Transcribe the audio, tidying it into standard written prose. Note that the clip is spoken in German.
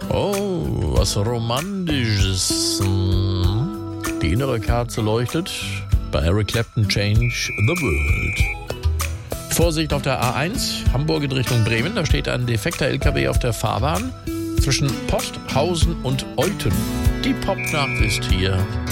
Oh, was Romantisches. Die innere Kerze leuchtet. Bei Eric Clapton, Change the World. Vorsicht auf der A1, Hamburg in Richtung Bremen. Da steht ein defekter LKW auf der Fahrbahn zwischen Posthausen und Euten. Die Popnacht ist hier.